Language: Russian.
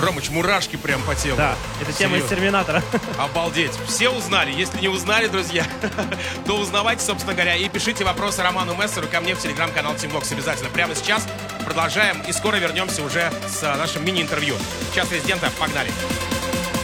Ромыч, мурашки прям по телу. Да, это тема из Серьезно. «Терминатора». Обалдеть. Все узнали. Если не узнали, друзья, то узнавайте, собственно говоря, и пишите вопросы Роману Мессеру ко мне в телеграм-канал Team Vox обязательно. Прямо сейчас продолжаем и скоро вернемся уже с нашим мини-интервью. Час резидента. Погнали.